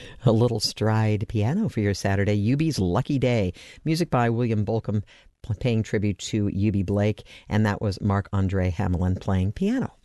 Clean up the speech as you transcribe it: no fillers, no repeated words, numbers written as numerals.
A little stride piano for your Saturday. Eubie's Lucky Day. Music by William Bolcom, paying tribute to Eubie Blake. And that was Marc-Andre Hamelin playing piano.